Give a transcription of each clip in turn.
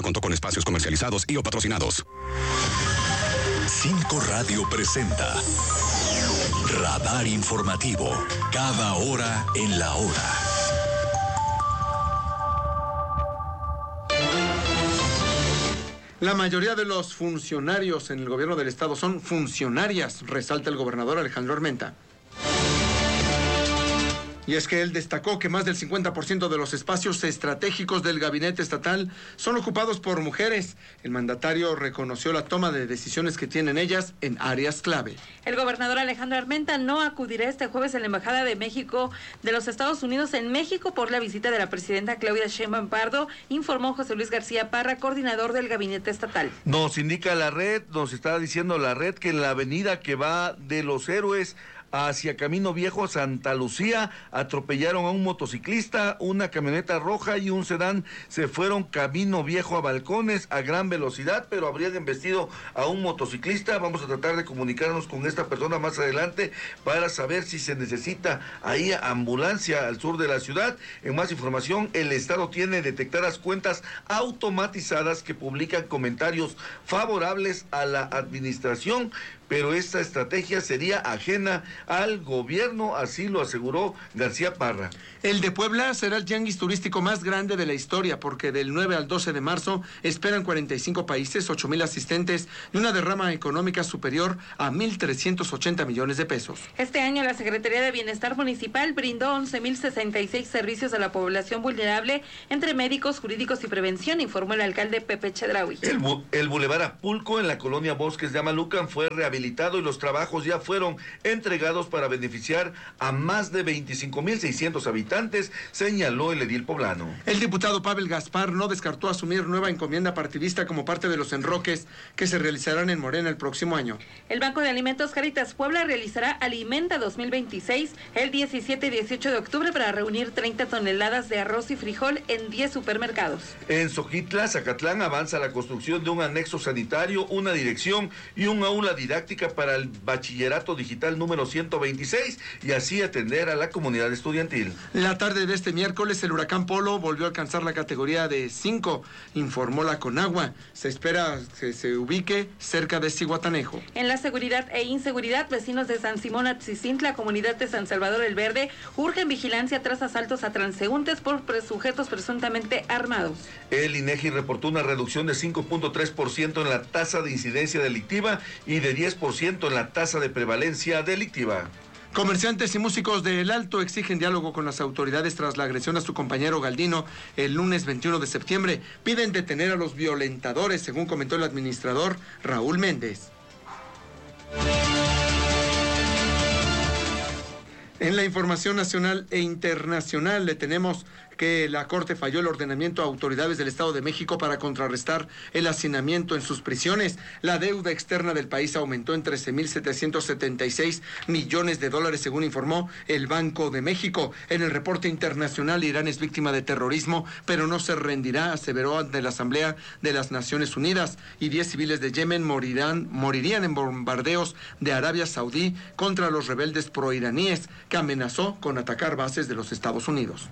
contó con espacios comercializados y o patrocinados. 5 Radio presenta Radar Informativo, cada hora en la hora. La mayoría de los funcionarios en el gobierno del estado son funcionarias, resalta el gobernador Alejandro Armenta. Y es que él destacó que más del 50% de los espacios estratégicos del gabinete estatal son ocupados por mujeres. El mandatario reconoció la toma de decisiones que tienen ellas en áreas clave. El gobernador Alejandro Armenta no acudirá este jueves en la Embajada de México de los Estados Unidos en México por la visita de la presidenta Claudia Sheinbaum Pardo, informó José Luis García Parra, coordinador del gabinete estatal. Nos indica la red, nos está diciendo la red que en la avenida que va de Los Héroes hacia Camino Viejo a Santa Lucía atropellaron a un motociclista, una camioneta roja y un sedán se fueron Camino Viejo a Balcones a gran velocidad, pero habrían embestido a un motociclista. Vamos a tratar de comunicarnos con esta persona más adelante para saber si se necesita ahí ambulancia al sur de la ciudad. En más información, el Estado tiene detectadas cuentas automatizadas que publican comentarios favorables a la administración, pero esta estrategia sería ajena al gobierno, así lo aseguró García Parra. El de Puebla será el tianguis turístico más grande de la historia, porque del 9 al 12 de marzo esperan 45 países, 8,000 asistentes y una derrama económica superior a 1,380 millones de pesos. Este año la Secretaría de Bienestar Municipal brindó 11,066 servicios a la población vulnerable, entre médicos, jurídicos y prevención, informó el alcalde Pepe Chedraui. El Boulevard Apulco en la colonia Bosques de Amalucan fue rehabilitado y los trabajos ya fueron entregados para beneficiar a más de 25,600 habitantes, señaló el edil poblano. El diputado Pavel Gaspar no descartó asumir nueva encomienda partidista como parte de los enroques que se realizarán en Morena el próximo año. El Banco de Alimentos Cáritas Puebla realizará Alimenta 2026 el 17 y 18 de octubre para reunir 30 toneladas de arroz y frijol en 10 supermercados. En Xojitla, Zacatlán, avanza la construcción de un anexo sanitario, una dirección y un aula didáctica para el bachillerato digital número 126 y así atender a la comunidad estudiantil. La tarde de este miércoles el huracán Polo volvió a alcanzar la categoría de 5, informó la Conagua. Se espera que se ubique cerca de Zihuatanejo. En la seguridad e inseguridad, vecinos de San Simón Atzicintla, comunidad de San Salvador el Verde, urgen vigilancia tras asaltos a transeúntes por sujetos presuntamente armados. El INEGI reportó una reducción de 5.3% en la tasa de incidencia delictiva y de 10% en la tasa de prevalencia delictiva. Comerciantes y músicos de El Alto exigen diálogo con las autoridades tras la agresión a su compañero Galdino el lunes 21 de septiembre. Piden detener a los violentadores, según comentó el administrador Raúl Méndez. En la información nacional e internacional le tenemos que la Corte falló el ordenamiento a autoridades del Estado de México para contrarrestar el hacinamiento en sus prisiones. La deuda externa del país aumentó en 13,776 millones de dólares, según informó el Banco de México. En el reporte internacional, Irán es víctima de terrorismo, pero no se rendirá, aseveró ante la Asamblea de las Naciones Unidas. Y 10 civiles de Yemen morirían en bombardeos de Arabia Saudí contra los rebeldes proiraníes, que amenazó con atacar bases de los Estados Unidos.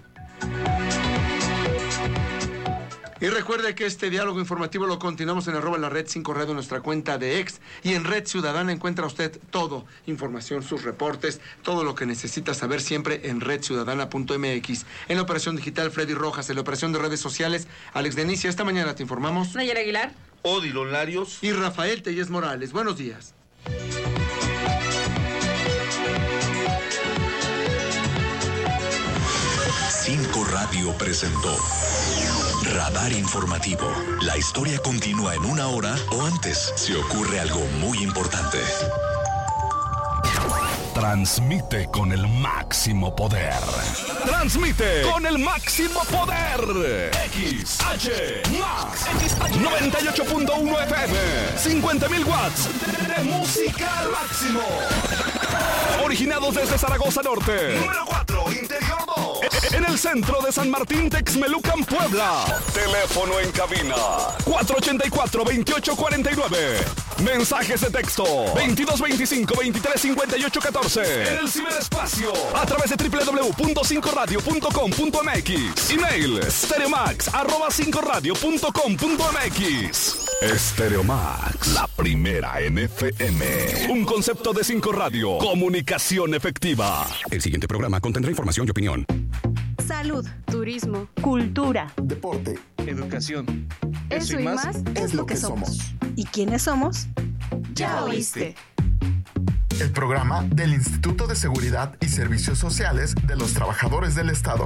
Y recuerde que este diálogo informativo lo continuamos en @la red 5 Radio, nuestra cuenta de X, y en Red Ciudadana encuentra usted todo, información, sus reportes, todo lo que necesita saber siempre en redciudadana.mx. En la operación digital, Freddy Rojas. En la operación de redes sociales, Alex Denicia. Esta mañana te informamos Nayara Aguilar, Odilon Larios y Rafael Tellez Morales. Buenos días. Cinco Radio presentó Radar Informativo. La historia continúa en una hora o antes si ocurre algo muy importante. Transmite con el máximo poder. Transmite con el máximo poder. XH Max 98.1 FM. 50,000 watts de música al máximo. Originados desde Zaragoza Norte. Número 4, Interior 2. En el centro de San Martín, Texmelucan, Puebla. Teléfono en cabina 484-2849. Mensajes de texto 2225-2358-14. En el ciberespacio a través de www.5radio.com.mx. Email stereomax@5radio.com.mx. Stereomax, la primera en FM. Un concepto de 5 Radio. Comunicación efectiva. El siguiente programa contendrá información y opinión. Salud, turismo, cultura, deporte, educación. Eso y más es lo que somos. ¿Y quiénes somos? Ya oíste. El programa del Instituto de Seguridad y Servicios Sociales de los Trabajadores del Estado.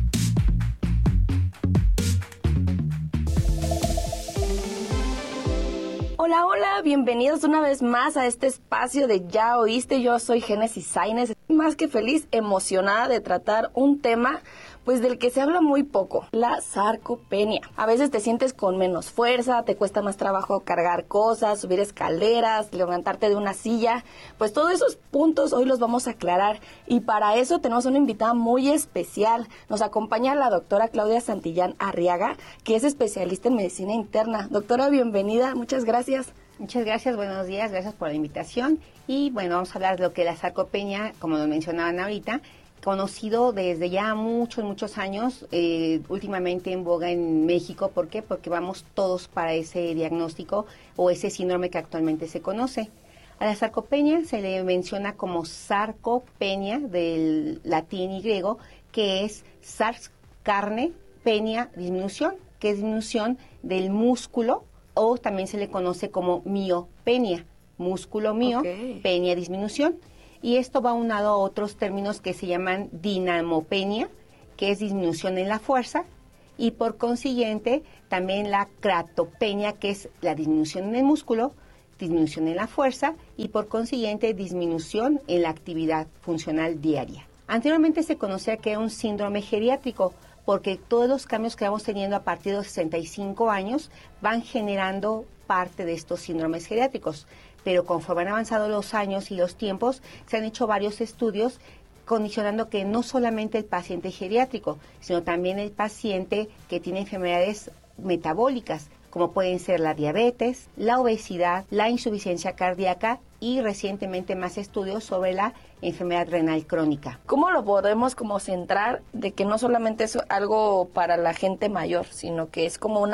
Hola, hola, bienvenidos una vez más a este espacio de Ya Oíste. Yo soy Génesis Sainz, más que feliz, emocionada de tratar un tema pues del que se habla muy poco, la sarcopenia. A veces te sientes con menos fuerza, te cuesta más trabajo cargar cosas, subir escaleras, levantarte de una silla. Pues todos esos puntos hoy los vamos a aclarar y para eso tenemos una invitada muy especial. Nos acompaña la doctora Claudia Santillán Arriaga, que es especialista en medicina interna. Doctora, bienvenida, muchas gracias. Muchas gracias, buenos días, gracias por la invitación. Y bueno, vamos a hablar de lo que es la sarcopenia, como lo mencionaban ahorita, conocido desde ya muchos años, últimamente en boga en México. ¿Por qué? Porque vamos todos para ese diagnóstico o ese síndrome que actualmente se conoce. A la sarcopenia se le menciona como sarcopenia, del latín y griego, que es sars, carne, penia, disminución, que es disminución del músculo, o también se le conoce como miopenia, músculo mío, penia, disminución. Y esto va aunado a otros términos que se llaman dinamopenia, que es disminución en la fuerza, y por consiguiente también la cratopenia, que es la disminución en el músculo, disminución en la fuerza, y por consiguiente disminución en la actividad funcional diaria. Anteriormente se conocía que era un síndrome geriátrico, porque todos los cambios que vamos teniendo a partir de los 65 años van generando parte de estos síndromes geriátricos. Pero conforme han avanzado los años y los tiempos, se han hecho varios estudios condicionando que no solamente el paciente geriátrico, sino también el paciente que tiene enfermedades metabólicas, como pueden ser la diabetes, la obesidad, la insuficiencia cardíaca y recientemente más estudios sobre la enfermedad renal crónica. ¿Cómo lo podemos como centrar de que no solamente es algo para la gente mayor, sino que es como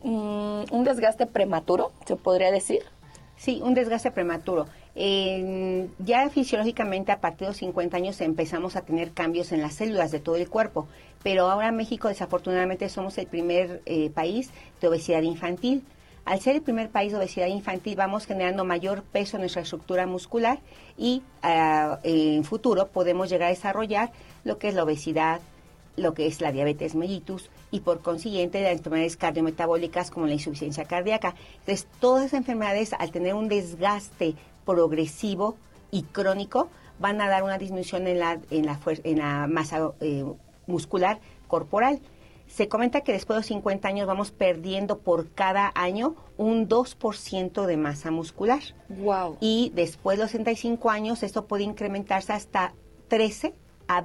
un desgaste prematuro, se podría decir? Sí, un desgaste prematuro. Ya fisiológicamente a partir de los 50 años empezamos a tener cambios en las células de todo el cuerpo, pero ahora México desafortunadamente somos el primer país de obesidad infantil. Al ser el primer país de obesidad infantil vamos generando mayor peso en nuestra estructura muscular y en futuro podemos llegar a desarrollar lo que es la obesidad, lo que es la diabetes mellitus y por consiguiente las enfermedades cardiometabólicas como la insuficiencia cardíaca. Entonces, todas esas enfermedades al tener un desgaste progresivo y crónico van a dar una disminución en la masa muscular corporal. Se comenta que después de los 50 años vamos perdiendo por cada año un 2% de masa muscular. Wow. Y después de los 65 años esto puede incrementarse hasta 13 a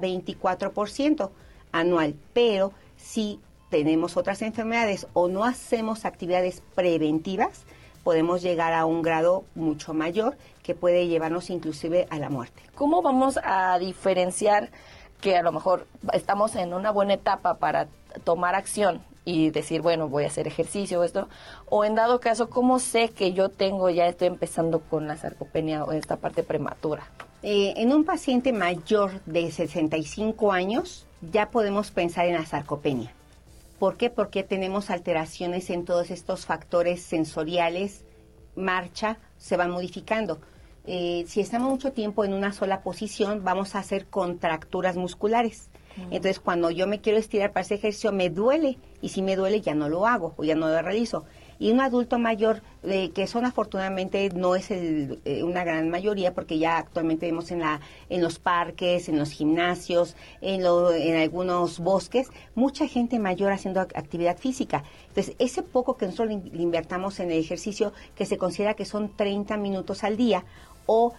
24% anual, pero si tenemos otras enfermedades o no hacemos actividades preventivas, podemos llegar a un grado mucho mayor que puede llevarnos inclusive a la muerte. ¿Cómo vamos a diferenciar que a lo mejor estamos en una buena etapa para tomar acción y decir, bueno, voy a hacer ejercicio o esto, o en dado caso, cómo sé que yo estoy empezando con la sarcopenia o esta parte prematura? En un paciente mayor de 65 años ya podemos pensar en la sarcopenia. ¿Por qué? Porque tenemos alteraciones en todos estos factores sensoriales, marcha, se van modificando. Si estamos mucho tiempo en una sola posición, vamos a hacer contracturas musculares. Entonces, cuando yo me quiero estirar para ese ejercicio, me duele. Y si me duele, ya no lo hago o ya no lo realizo. Y un adulto mayor, que son afortunadamente no es una gran mayoría, porque ya actualmente vemos en los parques, en los gimnasios, en algunos bosques, mucha gente mayor haciendo actividad física. Entonces, ese poco que nosotros le invertamos en el ejercicio, que se considera que son 30 minutos al día, o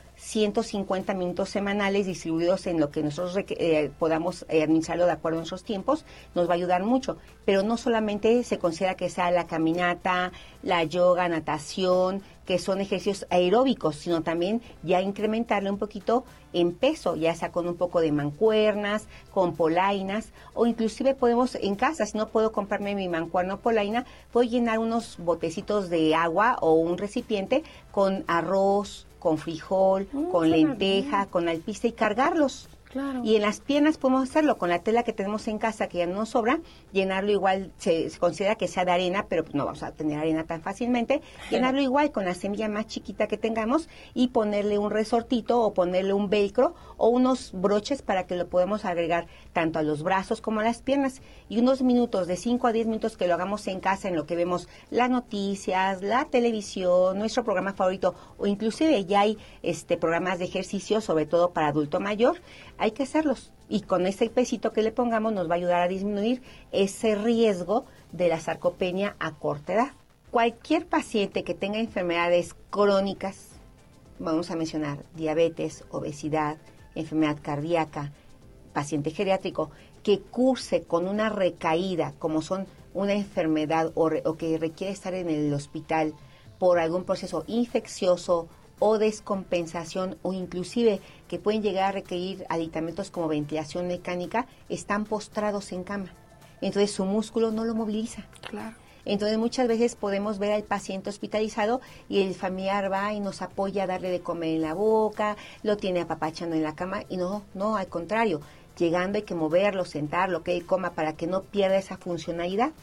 150 minutos semanales distribuidos en lo que nosotros podamos administrarlo de acuerdo a nuestros tiempos, nos va a ayudar mucho. Pero no solamente se considera que sea la caminata, la yoga, natación, que son ejercicios aeróbicos, sino también ya incrementarle un poquito en peso, ya sea con un poco de mancuernas, con polainas, o inclusive podemos en casa, si no puedo comprarme mi mancuerna o polaina, puedo llenar unos botecitos de agua o un recipiente con arroz, con frijol, con lenteja, con alpiste y cargarlos. Claro. Y en las piernas podemos hacerlo con la tela que tenemos en casa, que ya no nos sobra, llenarlo igual, se considera que sea de arena, pero no vamos a tener arena tan fácilmente, llenarlo igual con la semilla más chiquita que tengamos y ponerle un resortito o ponerle un velcro o unos broches para que lo podamos agregar tanto a los brazos como a las piernas. Y unos minutos, de 5 a 10 minutos que lo hagamos en casa, en lo que vemos las noticias, la televisión, nuestro programa favorito, o inclusive ya hay programas de ejercicio, sobre todo para adulto mayor, hay que hacerlos. Y con ese pesito que le pongamos nos va a ayudar a disminuir ese riesgo de la sarcopenia a corta edad. Cualquier paciente que tenga enfermedades crónicas, vamos a mencionar diabetes, obesidad, enfermedad cardíaca, paciente geriátrico, que curse con una recaída, como son una enfermedad o que requiere estar en el hospital por algún proceso infeccioso o descompensación, o inclusive que pueden llegar a requerir aditamentos como ventilación mecánica, están postrados en cama. Entonces su músculo no lo moviliza. Claro. Entonces muchas veces podemos ver al paciente hospitalizado y el familiar va y nos apoya a darle de comer en la boca, lo tiene apapachando en la cama, y no, al contrario, llegando hay que moverlo, sentarlo, que él coma para que no pierda esa funcionalidad.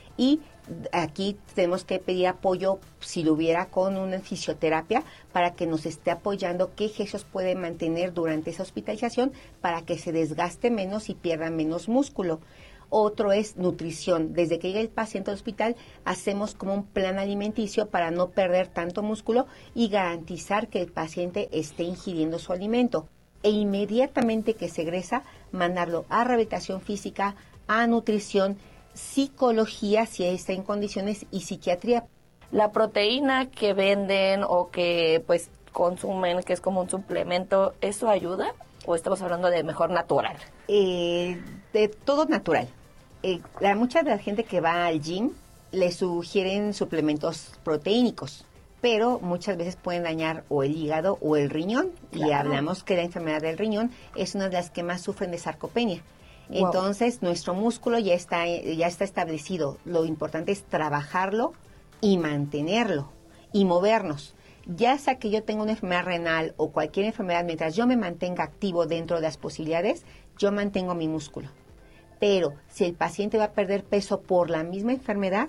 Y aquí tenemos que pedir apoyo, si lo hubiera, con una fisioterapia para que nos esté apoyando qué ejercicios puede mantener durante esa hospitalización para que se desgaste menos y pierda menos músculo. Otro es nutrición. Desde que llega el paciente al hospital, hacemos como un plan alimenticio para no perder tanto músculo y garantizar que el paciente esté ingiriendo su alimento. E inmediatamente que se egresa, mandarlo a rehabilitación física, a nutrición, psicología si está en condiciones y psiquiatría. La proteína que venden o que pues consumen, que es como un suplemento, ¿eso ayuda? ¿O estamos hablando de mejor natural? De todo natural. Mucha de la gente que va al gym le sugieren suplementos proteínicos, pero muchas veces pueden dañar o el hígado o el riñón. Claro. Y hablamos que la enfermedad del riñón es una de las que más sufren de sarcopenia. Wow. Entonces, nuestro músculo ya está establecido. Lo importante es trabajarlo y mantenerlo y movernos. Ya sea que yo tenga una enfermedad renal o cualquier enfermedad, mientras yo me mantenga activo dentro de las posibilidades, yo mantengo mi músculo. Pero si el paciente va a perder peso por la misma enfermedad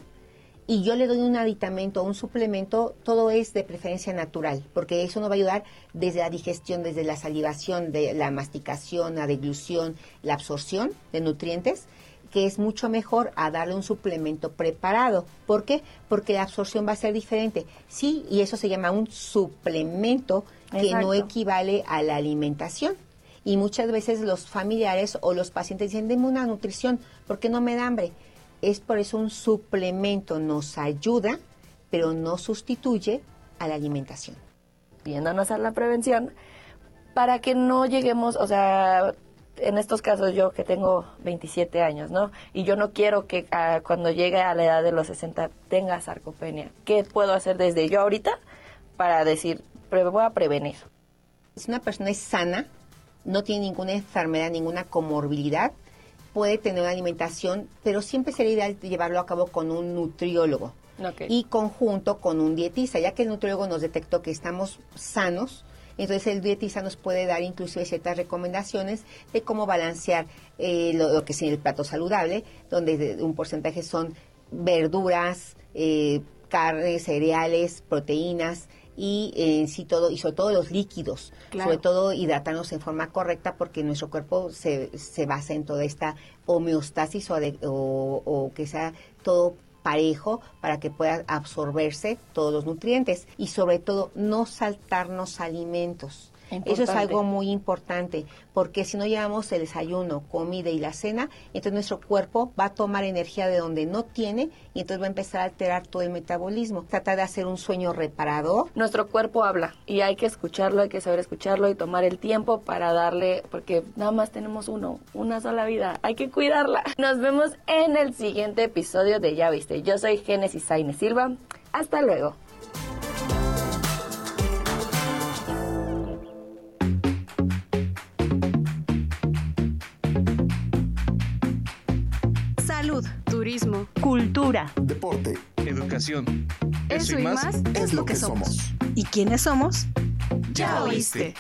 y yo le doy un aditamento o un suplemento, todo es de preferencia natural, porque eso nos va a ayudar desde la digestión, desde la salivación, de la masticación, la deglución, la absorción de nutrientes, que es mucho mejor a darle un suplemento preparado. ¿Por qué? Porque la absorción va a ser diferente. Sí, y eso se llama un suplemento que Exacto. no equivale a la alimentación. Y muchas veces los familiares o los pacientes dicen, denme una nutrición, porque no me da hambre. Es por eso un suplemento nos ayuda, pero no sustituye a la alimentación. Viéndonos a la prevención, para que no lleguemos, o sea, en estos casos yo que tengo 27 años, ¿no? Y yo no quiero que cuando llegue a la edad de los 60 tenga sarcopenia. ¿Qué puedo hacer desde yo ahorita para decir, voy a prevenir? Si una persona es sana, no tiene ninguna enfermedad, ninguna comorbilidad, puede tener una alimentación, pero siempre sería ideal llevarlo a cabo con un nutriólogo. Okay. Y conjunto con un dietista, ya que el nutriólogo nos detectó que estamos sanos, entonces el dietista nos puede dar inclusive ciertas recomendaciones de cómo balancear lo que es el plato saludable, donde un porcentaje son verduras, carnes, cereales, proteínas, y sí todo, y sobre todo los líquidos, claro. Sobre todo hidratarnos en forma correcta, porque nuestro cuerpo se basa en toda esta homeostasis o que sea todo parejo para que pueda absorberse todos los nutrientes, y sobre todo no saltarnos alimentos. Eso es algo muy importante, porque si no llevamos el desayuno, comida y la cena, entonces nuestro cuerpo va a tomar energía de donde no tiene y entonces va a empezar a alterar todo el metabolismo. Trata de hacer un sueño reparador. Nuestro cuerpo habla y hay que escucharlo, hay que saber escucharlo y tomar el tiempo para darle, porque nada más tenemos una sola vida, hay que cuidarla. Nos vemos en el siguiente episodio de Ya Viste. Yo soy Génesis Sainz Silva. Hasta luego. Salud, turismo, cultura, deporte, educación. Eso y más es lo que somos. ¿Y quiénes somos? Ya oíste.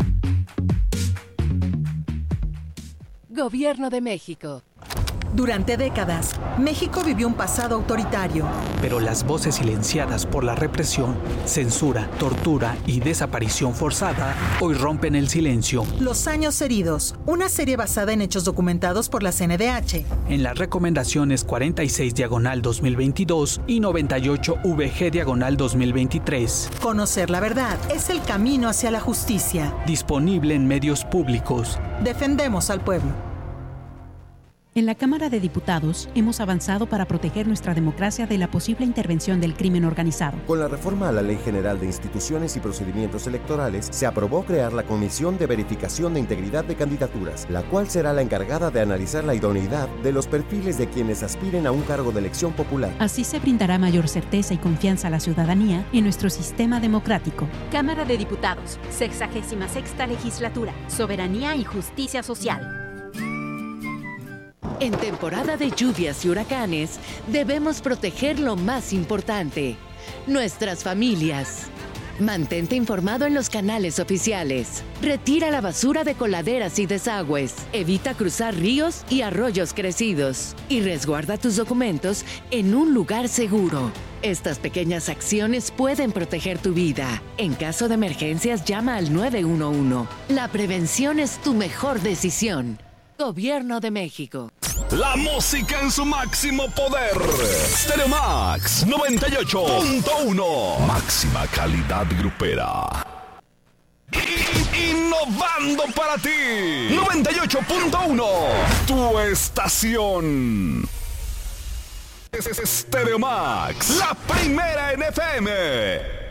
Gobierno de México. Durante décadas, México vivió un pasado autoritario. Pero las voces silenciadas por la represión, censura, tortura y desaparición forzada hoy rompen el silencio. Los años heridos, una serie basada en hechos documentados por la CNDH. En las recomendaciones 46/2022 y 98/VG/2023. Conocer la verdad es el camino hacia la justicia. Disponible en medios públicos. Defendemos al pueblo. En la Cámara de Diputados hemos avanzado para proteger nuestra democracia de la posible intervención del crimen organizado. Con la reforma a la Ley General de Instituciones y Procedimientos Electorales, se aprobó crear la Comisión de Verificación de Integridad de Candidaturas, la cual será la encargada de analizar la idoneidad de los perfiles de quienes aspiren a un cargo de elección popular. Así se brindará mayor certeza y confianza a la ciudadanía en nuestro sistema democrático. Cámara de Diputados, 66ª Legislatura, Soberanía y Justicia Social. En temporada de lluvias y huracanes, debemos proteger lo más importante, nuestras familias. Mantente informado en los canales oficiales. Retira la basura de coladeras y desagües. Evita cruzar ríos y arroyos crecidos. Y resguarda tus documentos en un lugar seguro. Estas pequeñas acciones pueden proteger tu vida. En caso de emergencias, llama al 911. La prevención es tu mejor decisión. Gobierno de México. La música en su máximo poder. Stereo Max 98.1. Máxima calidad grupera. Innovando para ti. 98.1. Tu estación. Stereo Max. La primera en FM.